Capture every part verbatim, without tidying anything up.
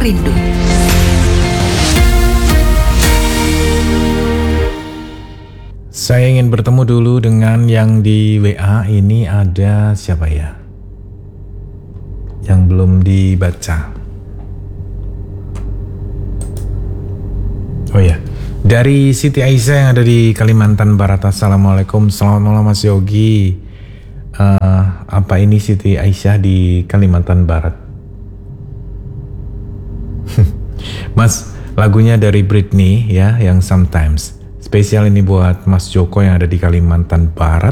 Rindu. Saya ingin bertemu dulu dengan yang di W A. Ini ada siapa ya? Yang belum dibaca. Oh ya, dari Siti Aisyah yang ada di Kalimantan Barat. Assalamualaikum, selamat malam Mas Yogi. Uh, apa ini Siti Aisyah di Kalimantan Barat? Mas, lagunya dari Britney ya, yang Sometimes. Spesial ini buat Mas Joko yang ada di Kalimantan Barat.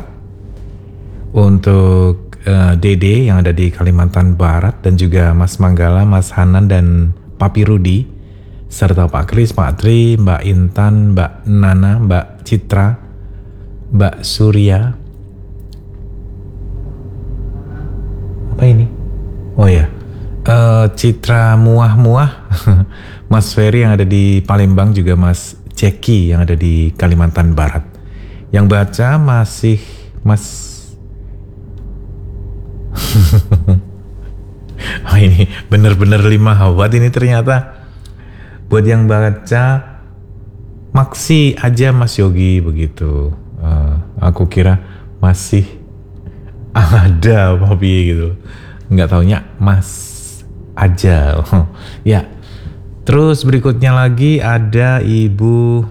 Untuk uh, Dede yang ada di Kalimantan Barat. Dan juga Mas Manggala, Mas Hanan, dan Papi Rudi. Serta Pak Kris, Pak Tri, Mbak Intan, Mbak Nana, Mbak Citra, Mbak Surya. Apa ini? Oh ya, uh, Citra Muah-Muah. Mas Ferry yang ada di Palembang, juga Mas Ceki yang ada di Kalimantan Barat. Yang baca masih Mas oh ini bener-bener lima hawat ini ternyata. Buat yang baca Maksi aja Mas Yogi begitu. uh, Aku kira masih ada Papi gitu. Nggak taunya Mas aja. Ya. Terus berikutnya lagi ada Ibu.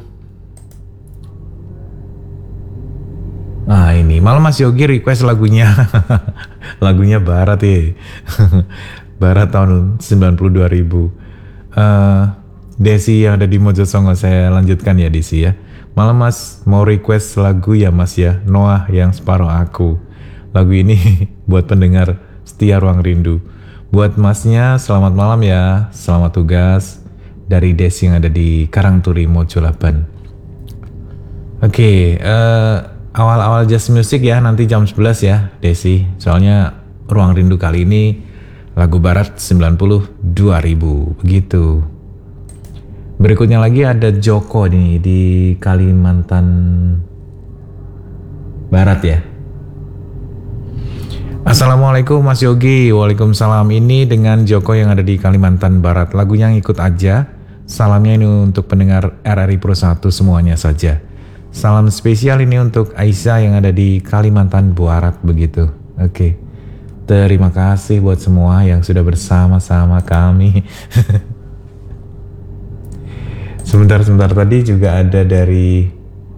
Nah ini malam Mas Yogi request lagunya. Lagunya Barat ya. Barat tahun sembilan puluh dua ribu. uh, Desi yang ada di Mojosongo, saya lanjutkan ya Desi ya. Malam Mas mau request lagu ya Mas ya, Noah yang Separuh Aku. Lagu ini buat pendengar setia Ruang Rindu. Buat Masnya selamat malam ya, selamat tugas. Dari Desi yang ada di Karangturi, Mojolaban. Oke, okay, uh, awal-awal jazz music ya, nanti jam sebelas ya Desi. Soalnya Ruang Rindu kali ini lagu Barat sembilan puluh dua ribu, begitu. Berikutnya lagi ada Joko nih di Kalimantan Barat ya. Assalamualaikum Mas Yogi. Waalaikumsalam. Ini dengan Joko yang ada di Kalimantan Barat. Lagunya Ngikut Aja. Salamnya ini untuk pendengar R R I Pro satu semuanya saja. Salam spesial ini untuk Aisyah yang ada di Kalimantan Barat begitu. Oke. Terima kasih buat semua yang sudah bersama-sama kami. Sebentar-sebentar tadi juga ada dari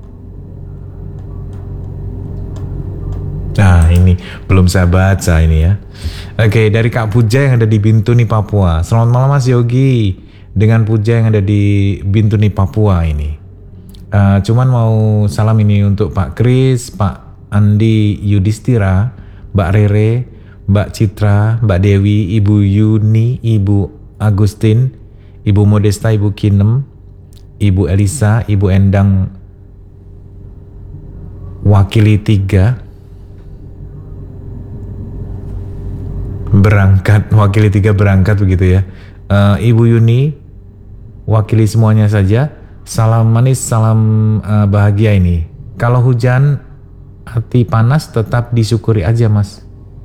Nah ini belum saya baca ini ya. Oke, dari Kak Puja yang ada di Bintuni, Papua. Selamat malam Mas Yogi. Dengan Puja yang ada di Bintuni, Papua ini. Uh, cuman mau salam ini untuk Pak Kris, Pak Andi Yudhistira, Mbak Rere, Mbak Citra, Mbak Dewi, Ibu Yuni, Ibu Agustin, Ibu Modesta, Ibu Kinem, Ibu Elisa, Ibu Endang Wakili tiga. Berangkat, wakili tiga berangkat begitu ya. uh, Ibu Yuni wakili semuanya saja. Salam manis, salam uh, bahagia ini. Kalau hujan hati panas tetap disyukuri aja Mas.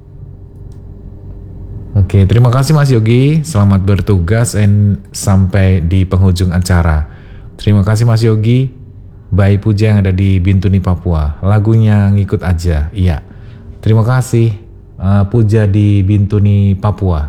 Oke, terima kasih Mas Yogi. Selamat bertugas and sampai di penghujung acara. Terima kasih Mas Yogi. Bayi Puja yang ada di Bintuni, Papua. Lagunya Ngikut Aja. Iya. Terima kasih. Uh, Puja di Bintuni, Papua.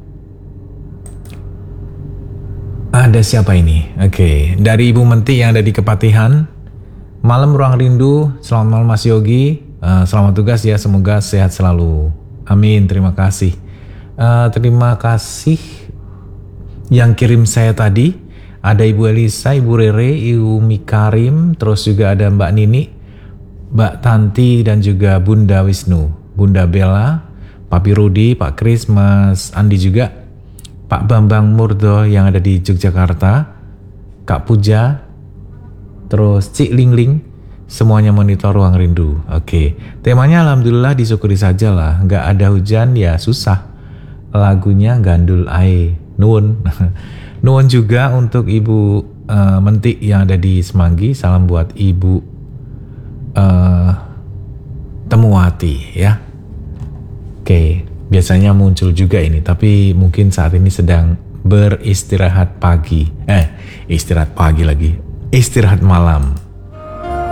Ada siapa ini? Oke, okay. Dari Ibu Menti yang ada di Kepatihan. Malam Ruang Rindu. Selamat malam Mas Yogi. Uh, selamat tugas ya, semoga sehat selalu. Amin, terima kasih. Uh, terima kasih yang kirim saya tadi. Ada Ibu Elisa, Ibu Rere, Ibu Mikarim, terus juga ada Mbak Nini, Mbak Tanti, dan juga Bunda Wisnu. Bunda Bella, Papi Rudi, Pak Kris, Mas Andi juga, Pak Bambang Murdo yang ada di Yogyakarta, Kak Puja, terus Cik Ling Ling, semuanya monitor Ruang Rindu. Oke, temanya alhamdulillah disyukuri saja lah, nggak ada hujan ya susah. Lagunya Gandul Ae, nuwun. Nuwun juga untuk Ibu uh, Mentik yang ada di Semanggi, salam buat Ibu uh, Temuwati ya. Oke, biasanya muncul juga ini, tapi mungkin saat ini sedang beristirahat pagi. Eh, istirahat pagi lagi. Istirahat malam.